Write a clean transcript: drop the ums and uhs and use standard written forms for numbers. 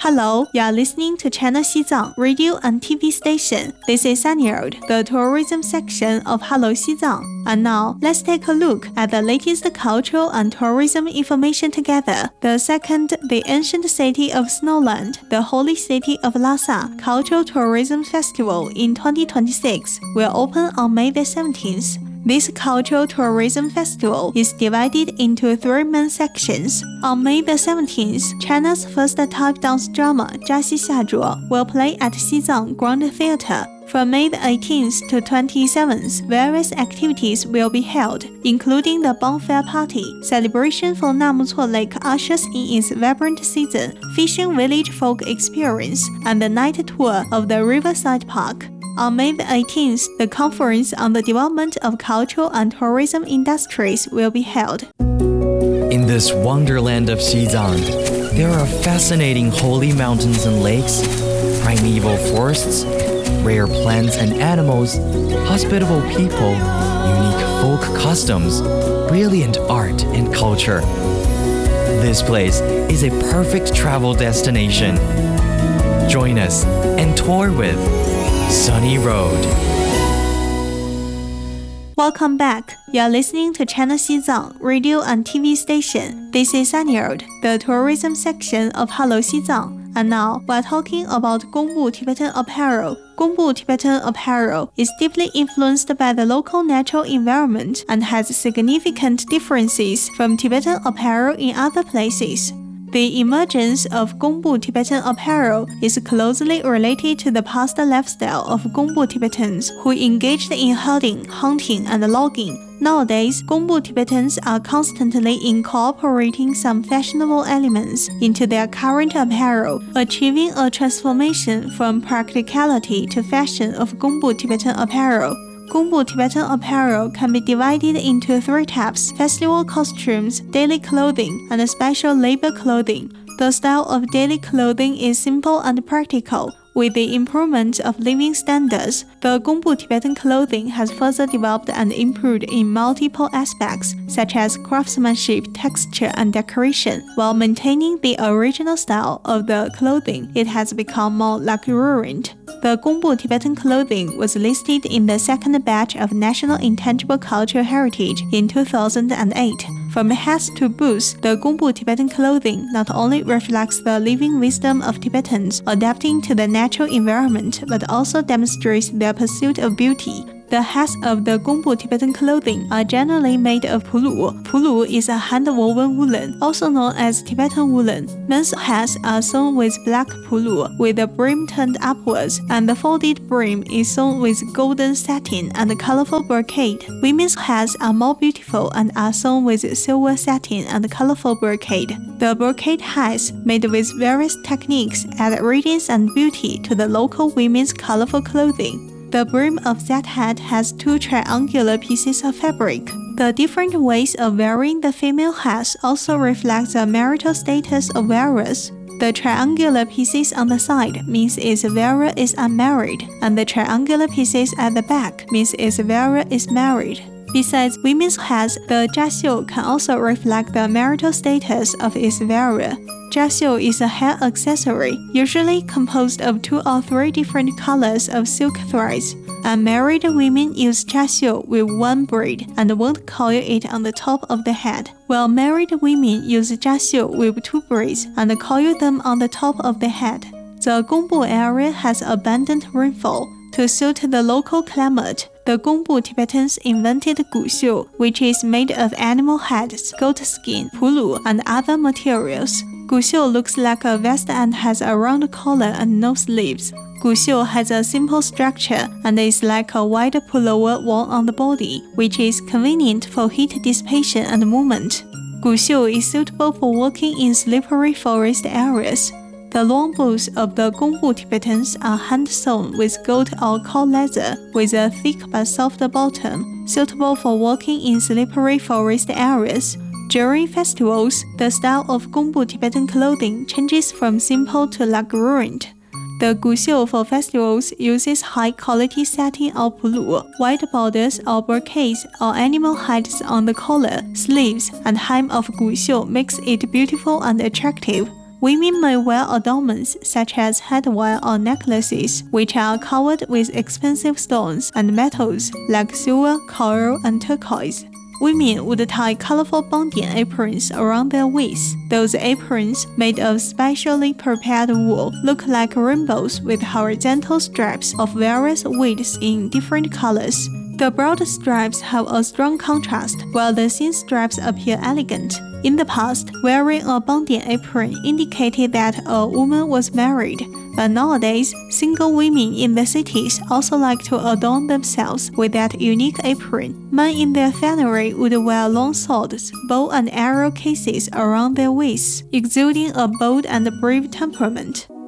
Hello, you are listening to China Xizang radio and TV station. This is Sanyeold, the tourism section of Hello Xizang. And now, let's take a look at the latest cultural and tourism information together. The second, the ancient city of Snowland, the holy city of Lhasa Cultural Tourism Festival in 2026 will open on May the 17th. This cultural tourism festival is divided into 3 main sections. On May the 17th, China's first type dance drama, 扎西下着, will play at Xizang Grand Theatre. From May the 18th to 27th, various activities will be held, including the bonfire party, celebration for Namucuo Lake ushers in its vibrant season, fishing village folk experience, and the night tour of the Riverside Park. On May the 18th, the Conference on the Development of Cultural and Tourism Industries will be held. In this wonderland of Xizang, there are fascinating holy mountains and lakes, primeval forests, rare plants and animals, hospitable people, unique folk customs, brilliant art and culture. This place is a perfect travel destination. Join us and tour with Sunny Road. Welcome back. You are listening to China Xizang radio and TV station. This is Sanyeold, the tourism section of Hello Xizang. And now, we're talking about Gongbu Tibetan apparel. Gongbu Tibetan apparel is deeply influenced by the local natural environment and has significant differences from Tibetan apparel in other places. The emergence of Gongbu Tibetan apparel is closely related to the past lifestyle of Gongbu Tibetans who engaged in herding, hunting, and logging. Nowadays, Gongbu Tibetans are constantly incorporating some fashionable elements into their current apparel, achieving a transformation from practicality to fashion of Gongbu Tibetan apparel. Gongbu Tibetan apparel can be divided into 3 types: festival costumes, daily clothing, and special labor clothing. The style of daily clothing is simple and practical. With the improvement of living standards, the Gongbu Tibetan clothing has further developed and improved in multiple aspects, such as craftsmanship, texture, and decoration. While maintaining the original style of the clothing, it has become more luxuriant. The Gongbu Tibetan clothing was listed in the second batch of National Intangible Cultural Heritage in 2008. From hats to boots, the Gongbu Tibetan clothing not only reflects the living wisdom of Tibetans adapting to the natural environment, but also demonstrates their pursuit of beauty. The hats of the Gongbu Tibetan clothing are generally made of pulu. Pulu is a hand-woven woolen, also known as Tibetan woolen. Men's hats are sewn with black pulu, with the brim turned upwards, and the folded brim is sewn with golden satin and colorful brocade. Women's hats are more beautiful and are sewn with silver satin and colorful brocade. The brocade hats, made with various techniques, add radiance and beauty to the local women's colorful clothing. The brim of that hat has 2 triangular pieces of fabric. The different ways of wearing the female hats also reflect the marital status of wearers. The triangular pieces on the side means its wearer is unmarried, and the triangular pieces at the back means its wearer is married. Besides women's hats, the jiaxiu can also reflect the marital status of its wearer. Jiaxiu is a hair accessory, usually composed of 2 or 3 different colors of silk threads. Unmarried women use jiaxiu with 1 braid and won't coil it on the top of the head, while married women use jiaxiu with 2 braids and coil them on the top of the head. The Gongbu area has abundant rainfall. To suit the local climate, the Gongbu Tibetans invented guxiu, which is made of animal heads, goat skin, pulu, and other materials. Guxiu looks like a vest and has a round collar and no sleeves. Guxiu has a simple structure and is like a wide pullover worn on the body, which is convenient for heat dissipation and movement. Guxiu is suitable for walking in slippery forest areas. The long boots of the Gongbu Tibetans are hand-sewn with gold or cow leather with a thick but soft bottom, suitable for walking in slippery forest areas. During festivals, the style of Gongbu Tibetan clothing changes from simple to luxuriant. The guxiu for festivals uses high-quality satin or pulu, white borders or brocades or animal hides on the collar, sleeves, and hem of guxiu makes it beautiful and attractive. Women may wear adornments such as headwear or necklaces, which are covered with expensive stones and metals like silver, coral, and turquoise. Women would tie colorful bandian aprons around their waists. Those aprons, made of specially prepared wool, look like rainbows with horizontal stripes of various widths in different colors. The broad stripes have a strong contrast, while the thin stripes appear elegant. In the past, wearing a bandian apron indicated that a woman was married, but nowadays, single women in the cities also like to adorn themselves with that unique apron. Men in their finery would wear long swords, bow and arrow cases around their waists, exuding a bold and brave temperament.